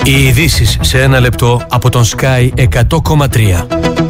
Οι ειδήσεις σε ένα λεπτό από τον Sky 100,3.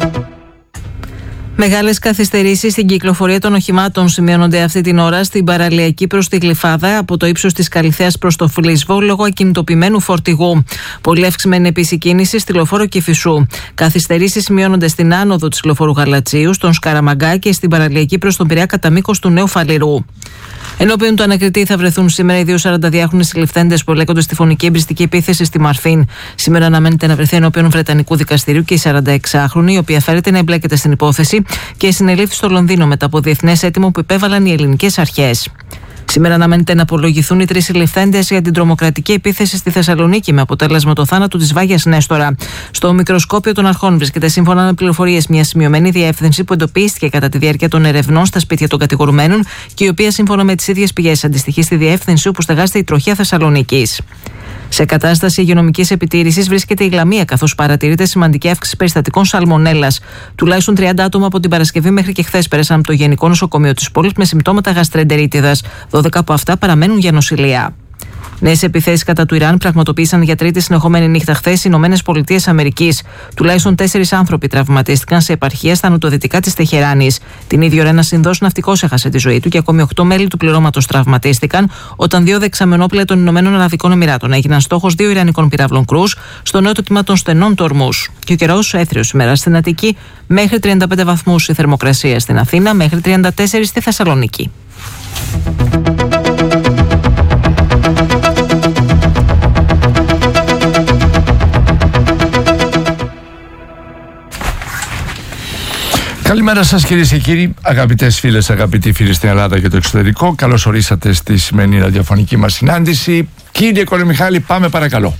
Μεγάλες καθυστερήσεις στην κυκλοφορία των οχημάτων σημειώνονται αυτή την ώρα στην παραλιακή προς τη Γλυφάδα από το ύψος της Καλιθέας προς το Φλίσβο λόγω ακινητοποιημένου φορτηγού. Πολύ αυξημένη επίσης κίνηση στη λεωφόρο Κηφισού. Καθυστερήσεις σημειώνονται στην άνοδο της λεωφόρου Γαλατσίου, στον Σκαραμαγκά και στην παραλιακή προς τον Πειραιά κατά μήκος του Νέου Φαλιρού. Ενώπιον του ανακριτή θα βρεθούν σήμερα οι δύο 42χρονοι συλληφθέντες που εμπλέκονται στη φωνική εμπριστική επίθεση στη Μαρφίν. Σήμερα αναμένεται να βρεθεί ενώπιον Βρετανικού δικαστηρίου και η 46χρονη, η οποία φέρεται να εμπλέκεται στην υπόθεση και συνελήφθη στο Λονδίνο μετά από διεθνές αίτημο που υπέβαλαν οι ελληνικές αρχές. Σήμερα αναμένεται να απολογηθούν οι τρεις συλληφθέντες για την τρομοκρατική επίθεση στη Θεσσαλονίκη με αποτέλεσμα το θάνατο της Βάγιας Νέστορα. Στο μικροσκόπιο των αρχών βρίσκεται σύμφωνα με πληροφορίες μια σημειωμένη διεύθυνση που εντοπίστηκε κατά τη διάρκεια των ερευνών στα σπίτια των κατηγορουμένων και η οποία σύμφωνα με τις ίδιες πηγές αντιστοιχεί στη διεύθυνση όπου στεγάζεται η τροχιά Θεσσαλονίκης. Σε κατάσταση υγειονομικής επιτήρησης βρίσκεται η Λαμία, καθώς παρατηρείται σημαντική αύξηση περιστατικών σαλμονέλας. Τουλάχιστον 30 άτομα από την Παρασκευή μέχρι και χθες πέρασαν από το Γενικό Νοσοκομείο της πόλης με συμπτώματα γαστρεντερίτιδας. 12 από αυτά παραμένουν για νοσηλεία. Νέες επιθέσεις κατά του Ιράν πραγματοποίησαν για τρίτη συνεχόμενη νύχτα χθες οι ΗΠΑ. Τουλάχιστον 4 άνθρωποι τραυματίστηκαν σε επαρχία στα νοτιοδυτικά της Τεχεράνης. Την ίδια ώρα ένας Ινδός ναυτικός έχασε τη ζωή του και ακόμη 8 μέλη του πληρώματος τραυματίστηκαν όταν 2 δεξαμενόπλαια των Ηνωμένων Αραβικών Εμιράτων έγιναν στόχος 2 Ιρανικών πυράβλων κρούς στο νέο τμήμα των στενών του Ορμούς. Και ο καιρός έθριος σήμερα στην Αττική μέχρι 35 βαθμούς η θερμοκρασία στην Αθήνα, μέχρι 34 στη Θεσσαλονίκη. Καλημέρα σας κυρίες και κύριοι, αγαπητές φίλες, αγαπητοί φίλοι στην Ελλάδα και το εξωτερικό. Καλώς ορίσατε στη σημερινή ραδιοφωνική μας συνάντηση. Κύριε Κολομιχάλη, πάμε παρακαλώ.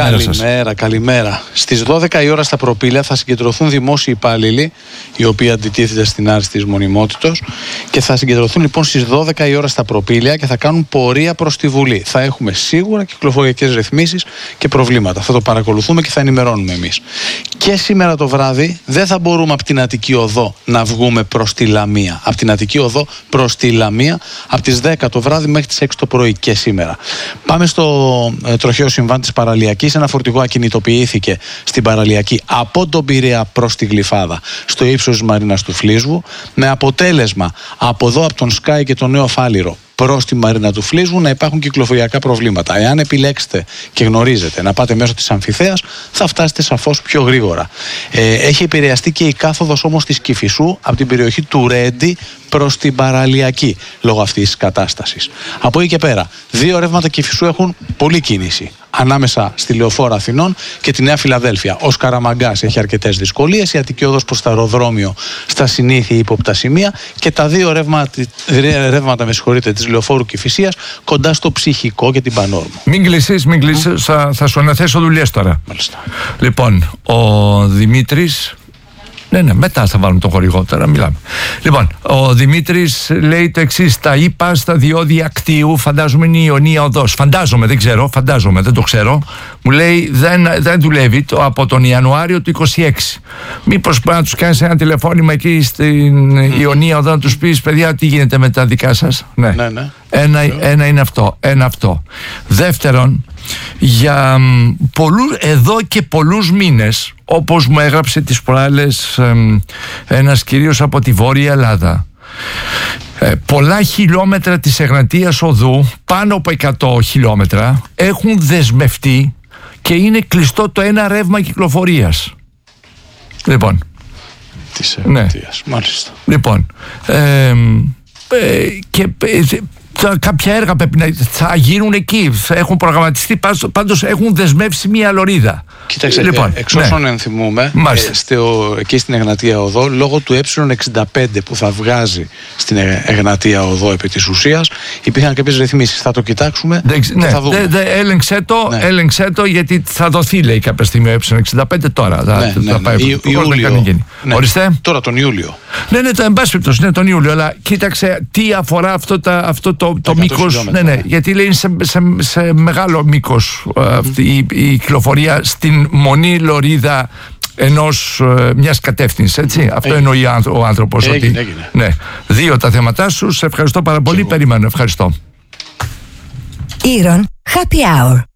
Καλημέρα. Στις 12 η ώρα στα προπήλαια θα συγκεντρωθούν δημόσιοι υπάλληλοι, οι οποίοι αντιτίθεται στην άρση της μονιμότητος, και θα συγκεντρωθούν λοιπόν στις 12 η ώρα στα προπήλαια και θα κάνουν πορεία προς τη Βουλή. Θα έχουμε σίγουρα κυκλοφοριακές ρυθμίσεις και προβλήματα. Θα το παρακολουθούμε και θα ενημερώνουμε εμείς. Και σήμερα το βράδυ δεν θα μπορούμε από την Αττική Οδό να βγούμε προς τη Λαμία. Από την Αττική Οδό προς τη Λαμία από τις 10 το βράδυ μέχρι τις 6 το πρωί και σήμερα. Πάμε στο τροχαίο συμβάν της παραλιακής. Ένα φορτηγό ακινητοποιήθηκε στην παραλιακή από τον Πειραιά προς τη Γλυφάδα στο ύψος της Μαρίνας του Φλίσβου, με αποτέλεσμα από εδώ από τον Σκάι και τον Νέο Φάλιρο προς τη Μαρίνα του Φλίσβου να υπάρχουν κυκλοφοριακά προβλήματα. Εάν επιλέξετε και γνωρίζετε να πάτε μέσω της Αμφιθέας, θα φτάσετε σαφώς πιο γρήγορα. Έχει επηρεαστεί και η κάθοδος όμως της Κηφισού από την περιοχή του Ρέντι προς την παραλιακή λόγω αυτής της κατάστασης. Από εκεί και πέρα, 2 ρεύματα Κηφισού έχουν πολλή κίνηση ανάμεσα στη Λεωφόρο Αθηνών και τη Νέα Φιλαδέλφια. Ο Σκαραμαγκάς έχει αρκετές δυσκολίες, η Αττική Οδός προς το αεροδρόμιο στα συνήθεια ύποπτα σημεία και τα 2 ρεύματα της Λεωφόρου Κηφισίας κοντά στο Ψυχικό και την Πανόρμο. Μην κλείσεις, θα σου αναθέσω δουλειές τώρα. Μάλιστα. Λοιπόν, ο Δημήτρης. Ναι, μετά θα βάλουμε τον χορηγό, τώρα μιλάμε. Λοιπόν, ο Δημήτρης λέει το εξής: τα είπα στα διόδια κτίου, φαντάζομαι είναι η Ιωνία Οδός. Φαντάζομαι, δεν το ξέρω. Μου λέει δεν δουλεύει από τον Ιανουάριο του 26. Μήπως μπορεί να τους κάνεις ένα τηλεφώνημα εκεί στην Ιωνία Οδό να τους πεις, παιδιά, τι γίνεται με τα δικά σας? Ναι. Ένα είναι αυτό. Δεύτερον, για εδώ και πολλούς μήνες, όπως μου έγραψε τις προάλλες ένας κυρίως από τη Βόρεια Ελλάδα, πολλά χιλιόμετρα της Εγνατίας Οδού, πάνω από 100 χιλιόμετρα, έχουν δεσμευτεί και είναι κλειστό το ένα ρεύμα κυκλοφορίας. Λοιπόν, της Εγνατίας, μάλιστα. Λοιπόν, κάποια έργα θα γίνουν εκεί, έχουν προγραμματιστεί, πάντως έχουν δεσμεύσει μια λωρίδα. Κοίταξε, λοιπόν, εξ όσων ενθυμούμε, εκεί στην Εγνατία Οδό, λόγω του ε65 που θα βγάζει στην Εγνατία Οδό επί της ουσίας, υπήρχαν κάποιες ρυθμίσεις. Θα το κοιτάξουμε και θα δούμε. Έλεξε το, γιατί θα δοθεί, λέει, κάποια στιγμή ο ε65 τώρα. Ιούλιο. Ορίστε. Τώρα τον Ιούλιο. Ναι, εν πάση περιπτώσει, τον Ιούλιο, αλλά κοίταξε τι αφορά αυτό το μήκος. Ναι, γιατί λέει σε μεγάλο μήκος αυτή η κυκλοφορία στην μονή λωρίδα μιας κατεύθυνσης, έτσι. Αυτό εννοεί ο άνθρωπος. Έγινε. Ναι. 2 τα θέματά σου. Σε ευχαριστώ πάρα πολύ. Περιμένω. Ευχαριστώ. Ήρων Happy Hour.